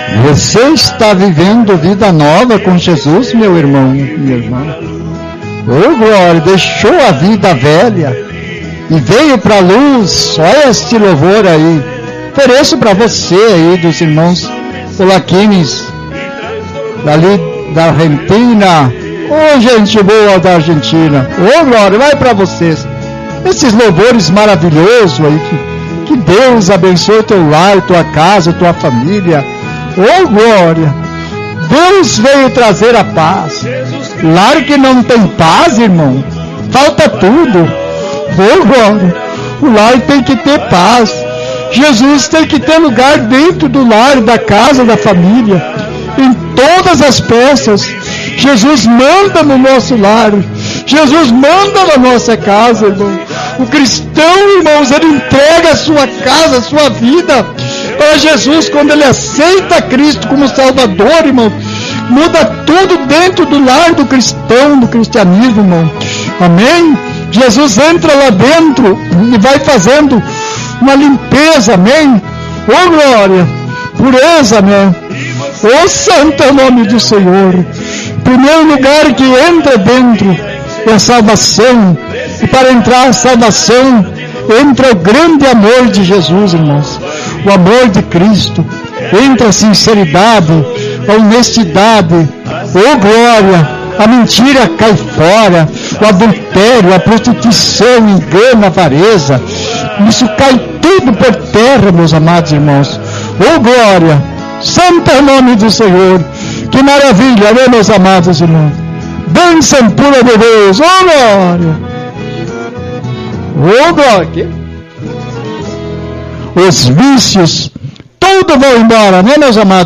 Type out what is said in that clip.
Você está vivendo vida nova com Jesus, meu irmão, minha irmã. Oh, glória, deixou a vida velha e veio para a luz. Olha este louvor aí. Ofereço para você aí, dos irmãos polaquines, dali da Argentina. Oh, gente boa da Argentina. Oh, glória, vai para vocês. Esses louvores maravilhosos aí. Que Deus abençoe teu lar, tua casa, tua família. Oh, glória. Deus veio trazer a paz. Lar que não tem paz, irmão, falta tudo. Oh, glória. O lar tem que ter paz. Jesus tem que ter lugar dentro do lar, da casa, da família, em todas as peças. Jesus manda no nosso lar. Jesus manda na nossa casa, irmão. O cristão, irmãos, ele entrega a sua casa, a sua vida para Jesus. Quando ele aceita Cristo como Salvador, irmão, muda tudo dentro do lar do cristão, do cristianismo, irmão. Amém? Jesus entra lá dentro e vai fazendo uma limpeza, amém? Oh, glória, pureza, amém? Oh, santo é o nome do Senhor. Em primeiro lugar que entra dentro é a salvação. E para entrar a salvação, entra o grande amor de Jesus, irmãos. O amor de Cristo. Entra a sinceridade, a honestidade. Oh, glória! A mentira cai fora. O adultério, a prostituição, o engano, a avareza. Isso cai tudo por terra, meus amados irmãos. Oh, glória! Santo é o nome do Senhor. Que maravilha, né, meus amados irmãos? Bênção pura de Deus. Oh, glória! Oh, glória! Os vícios, tudo vão embora, né, meus amados?